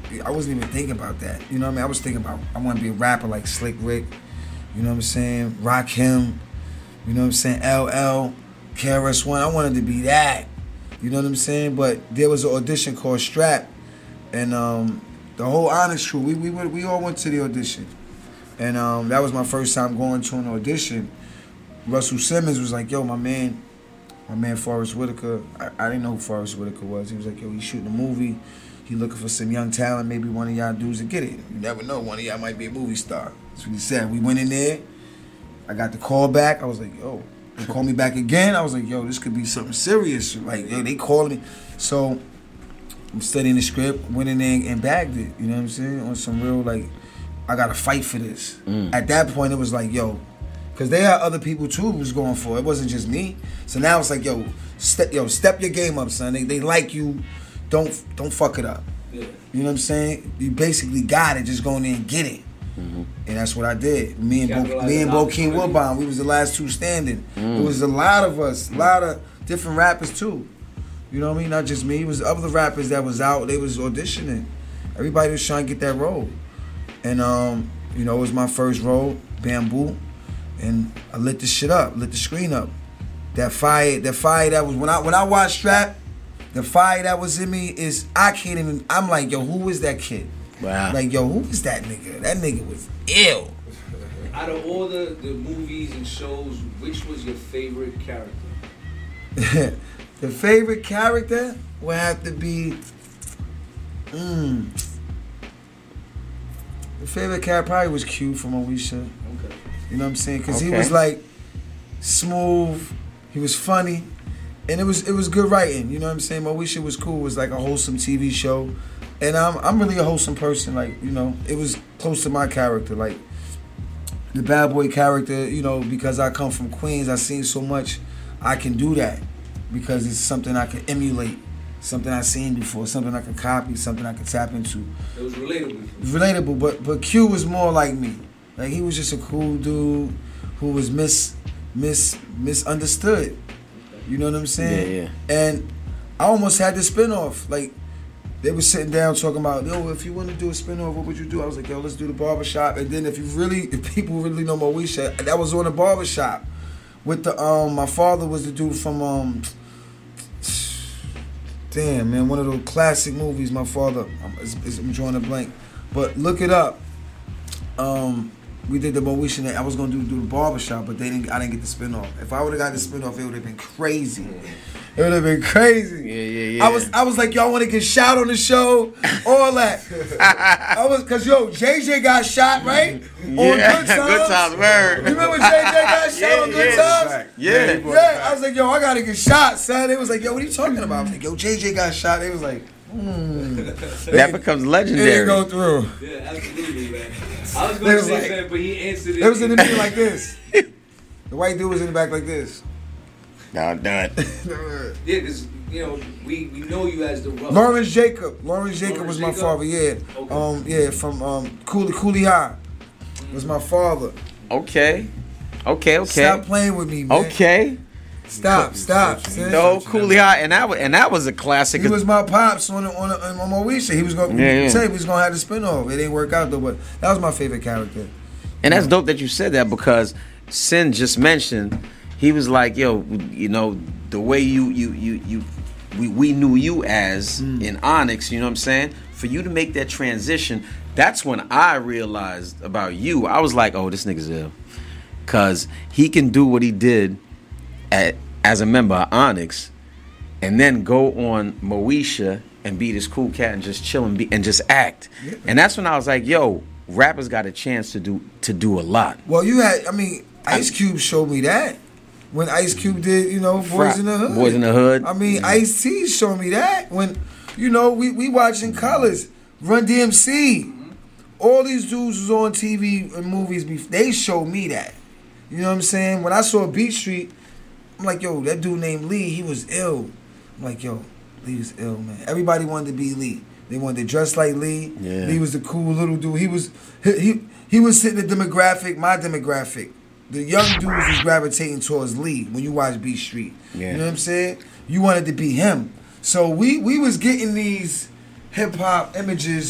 I wasn't even thinking about that. You know what I mean? I was thinking about I want to be a rapper like Slick Rick. You know what I'm saying? Rakim. You know what I'm saying? LL, KRS-One. I wanted to be that. You know what I'm saying? But there was an audition called Strap, and the whole Honest crew, we all went to the audition, and that was my first time going to an audition. Russell Simmons was like, "Yo, my man Forrest Whitaker." I didn't know who Forrest Whitaker was. He was like, "Yo, he's shooting a movie. He looking for some young talent. Maybe one of y'all dudes to get it. You never know. One of y'all might be a movie star." That's what he said. We went in there. I got the call back. I was like, "Yo." They called me back again. I was like, "Yo, this could be something serious." Like, yo, they called me. So I'm studying the script, went in there and bagged it. You know what I'm saying? On some real, like, I got to fight for this. At that point, it was like, yo, because they had other people too who was going for it. It wasn't just me. So now it's like, yo, step your game up, son. They like you. Don't fuck it up. Yeah. You know what I'm saying? You basically got it. Just go in there and get it. Mm-hmm. And that's what I did. Me and Bokeem Woodbine, we was the last two standing. It was a lot of us, a lot of different rappers too. You know what I mean? Not just me. It was other rappers that was out. They was auditioning. Everybody was trying to get that role. And you know, it was my first role, Bamboo, and I lit the shit up, lit the screen up. That fire that was when I watched Strap, the fire that was in me is I'm like, yo, who is that kid? Wow. Like, yo, who is that nigga? That nigga was ill. Out of all the movies and shows, which was your favorite character? The favorite character would have to be... The favorite character probably was Q from Moesha. Okay. You know what I'm saying? Because he was like smooth, he was funny, and it was good writing. You know what I'm saying? Moesha was cool. It was like a wholesome TV show. And I'm really a wholesome person. Like, you know, it was close to my character. Like, the bad boy character, you know, because I come from Queens, I seen so much, I can do that. Because it's something I can emulate, something I've seen before, something I can copy, something I can tap into. It was relatable. Relatable, but Q was more like me. Like, he was just a cool dude who was misunderstood. You know what I'm saying? Yeah. And I almost had the spinoff. Like, they were sitting down talking about, yo, if you want to do a spinoff, what would you do? I was like, yo, let's do the barbershop. And then if people really know Moesha, that was on the barbershop. With the my father was the dude from damn, man, one of those classic movies. My father, I'm drawing a blank, but look it up. We did the Moesha. I was gonna do the barbershop, but I didn't get the spinoff. If I would have got the spinoff, it would have been crazy. It would have been crazy. Yeah. I was like, y'all want to get shot on the show? All that. Cause JJ got shot, right? On Good Times. Good Times, word. You remember JJ got shot on Good Times? Yeah. I was like, yo, I gotta get shot, son. They was like, yo, what are you talking about? I was like, yo, JJ got shot. They was like, that becomes legendary. It didn't go through. Yeah, absolutely, man. I was going to say that, but he answered it. It was in the middle like this. The white dude was in the back like this. No, done. Yeah, because, you know, we know you as the rough. Lawrence Jacob was my father, yeah. Okay. From Cooley High was my father. Okay. Stop playing with me, man. Okay. Stop. No, Cooley High, and that was a classic. He was my pops on Moesha. He was gonna say we was gonna have the spinoff. It didn't work out though, but that was my favorite character. And that's dope that you said that, because Sin just mentioned, he was like, yo, you know, the way we knew you as in Onyx, you know what I'm saying? For you to make that transition, that's when I realized about you. I was like, oh, this nigga's ill. Because he can do what he did as a member of Onyx, and then go on Moesha and be this cool cat and just chill and just act. Yeah. And that's when I was like, yo, rappers got a chance to do a lot. Well, Ice Cube showed me that. When Ice Cube did, you know, Boys in the Hood. Boys in the Hood. I mean, Ice-T showed me that. When, you know, we watching Colors, Run DMC. All these dudes was on TV and movies, they showed me that. You know what I'm saying? When I saw Beat Street, I'm like, yo, that dude named Lee, he was ill. I'm like, yo, Lee was ill, man. Everybody wanted to be Lee. They wanted to dress like Lee. Yeah. Lee was the cool little dude. He was sitting the demographic, my demographic. The young dudes was gravitating towards Lee when you watch Beat Street. Yeah. You know what I'm saying? You wanted to be him. So we was getting these hip hop images